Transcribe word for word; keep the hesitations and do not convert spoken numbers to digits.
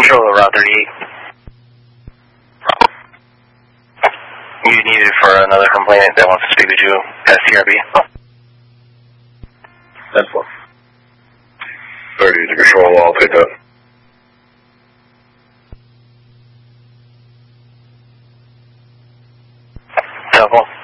Control Route thirty-eight. You need it for another complainant that wants to speak with you at C R B. That's one. thirty to Control, I'll pick up. Temple.